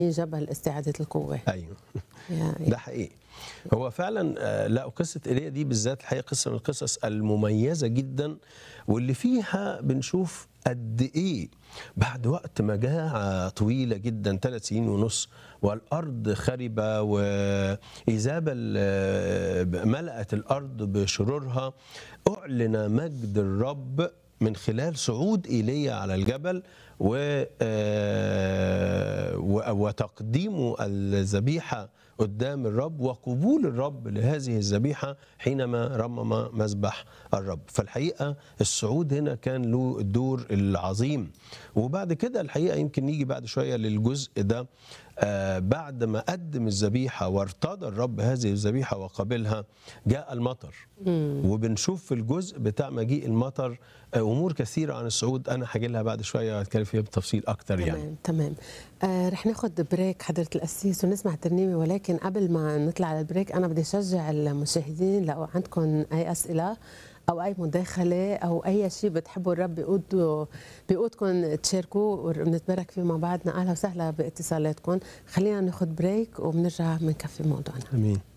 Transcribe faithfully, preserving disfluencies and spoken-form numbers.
جبل استعادة القوة. ايوه يعني ده حقيقي. هو فعلا آه، لا قصه ايليا دي بالذات الحقيقه قصه من القصص المميزه جدا، واللي فيها بنشوف قد ايه بعد وقت مجاعه طويله جدا ثلاث سنين ونص والارض خربه وايزابل آه، ملأت الارض بشرورها، اعلن مجد الرب من خلال صعود ايليا على الجبل و آه، و- وتقديمه الذبيحه قدام الرب وقبول الرب لهذه الذبيحه حينما رمم مذبح الرب. فالحقيقه الصعود هنا كان له الدور العظيم. وبعد كده الحقيقه يمكن نيجي بعد شويه للجزء ده، آه، بعد ما قدم الذبيحه وارتضى الرب هذه الذبيحه وقبلها جاء المطر. وبنشوف في الجزء بتاع مجيء المطر آه، امور كثيره عن الصعود، انا هاجي لها بعد شويه واتكلم فيها بالتفصيل اكتر يعني. تمام تمام. آه رح ناخد بريك حضرة القسيس ونسمع ترنيمة، ولكن قبل ما نطلع على البريك أنا بدي أشجع المشاهدين لو عندكم أي أسئلة أو أي مداخلة أو أي شيء بتحبوا الرب بيقود بيقودكم تشاركوا ونتبارك فيه مع بعضنا. أهلا وسهلا باتصالاتكم. خلينا ناخد بريك وبنرجع بنكفي موضوعنا. امين.